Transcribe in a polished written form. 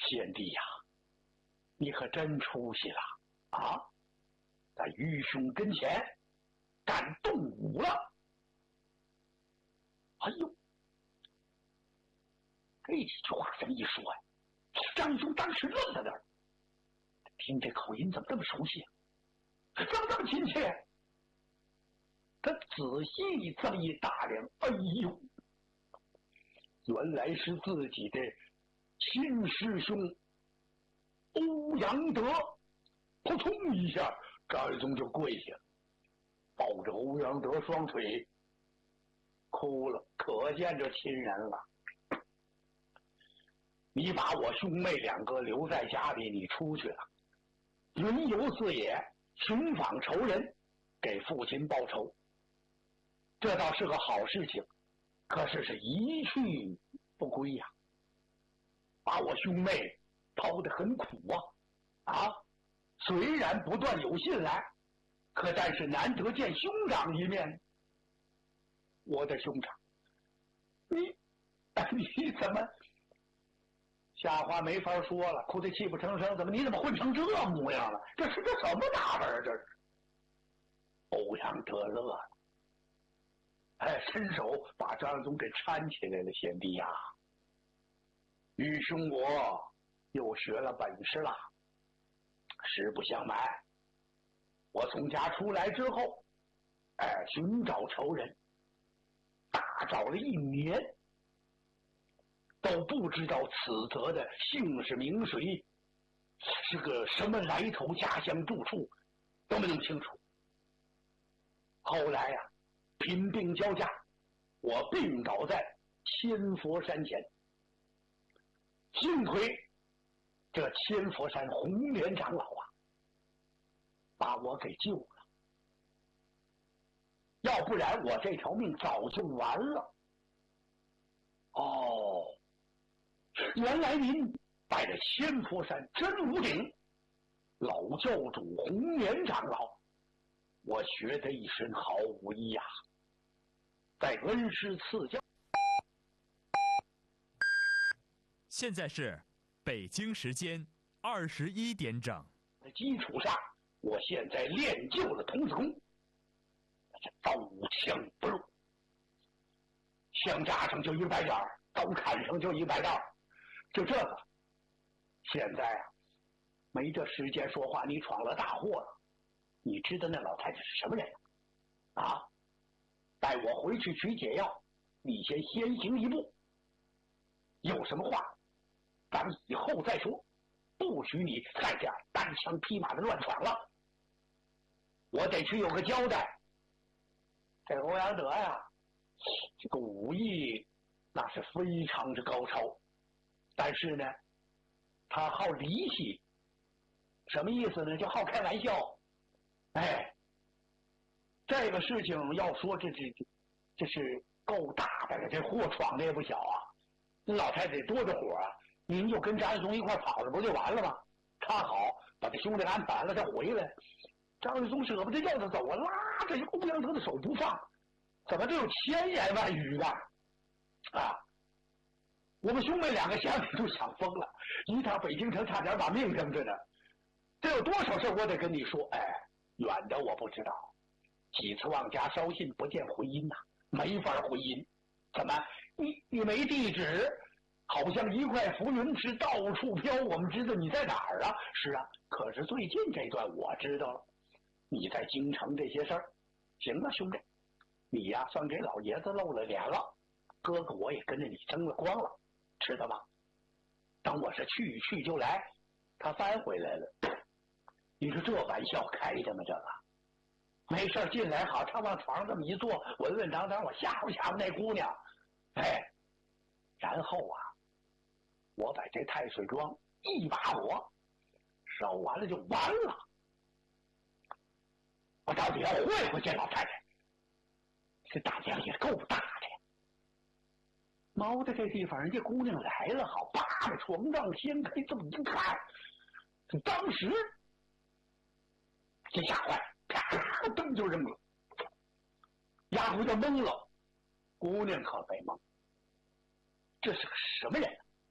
贤弟呀，你可真出息了啊！在愚兄跟前敢动武了！哎呦，这几句话这么一说呀，张兄当时愣在那儿，听这口音怎么这么熟悉啊？怎么这么亲切？他仔细这么一打量，哎呦，原来是自己的亲师兄欧阳德。扑通一下，张二宗就跪下，抱着欧阳德双腿哭了，可见这亲人了。你把我兄妹两个留在家里，你出去了，云游四野，寻访仇人，给父亲报仇，这倒是个好事情，可是一去不归呀，把我兄妹抛得很苦啊！虽然不断有信来，可但是难得见兄长一面。我的兄长，你怎么？瞎话没法说了，哭得泣不成声。你怎么混成这模样了？这是个什么打扮啊？这是。欧阳德乐了，伸手把张二宗给搀起来了。贤弟呀，愚兄我又学了本事了。实不相瞒，我从家出来之后，寻找仇人，大找了1年，都不知道此则的姓氏名谁，是个什么来头，家乡住处都没弄清楚。后来呀，贫病交加，我病倒在千佛山前，幸亏这千佛山红莲长老啊，把我给救了，要不然我这条命早就完了。哦，原来您拜了千佛山真武顶老教主红莲长老，我学得一身好武艺呀，在恩师赐教。 现在是北京时间21点整。 的基础上，我现在练就了童子功，这刀枪不入，枪扎上就100点，刀砍上就100道，就这个。现在啊，没这时间说话，你闯了大祸了。你知道那老太太是什么人啊？带我回去取解药，你先行一步。有什么话，咱们以后再说，不许你再这样单枪匹马的乱闯了。我得去有个交代。这欧阳德呀，这个武艺那是非常之高超，但是呢，他好离戏。什么意思呢？就好开玩笑。这个事情要说这是够大的了，这祸闯的也不小啊。那老太太多着火啊，您就跟张二宗一块跑了不就完了吗？他好把这兄弟安排完了再回来，张二宗舍不得要他走啊，拉着欧阳德的手不放，怎么这有千言万语的啊？我们兄妹两个想都想疯了，一趟北京城差点把命扔着呢。这有多少事我得跟你说？远的我不知道，几次往家捎信不见回音呐，没法回音。怎么你没地址？好像一块浮云是到处飘，我们知道你在哪儿啊？是啊，可是最近这段我知道了，你在京城这些事儿。行了，兄弟，你呀算给老爷子露了脸了，哥哥我也跟着你争了光了，知道吗？等我是去就来，他翻回来了。你说这玩笑开的吗？这个没事进来好，他往床上这么一坐，稳稳当当，我吓唬吓唬那姑娘。然后啊，我把这太岁庄一把火烧完了就完了。我到底要会会这老太太，这胆量也够大的。猫的这地方，人家姑娘来了，好，扒着床帐掀开这么一看，当时这吓坏，啪灯就扔了，丫头就懵了。姑娘可没懵，这是个什么人？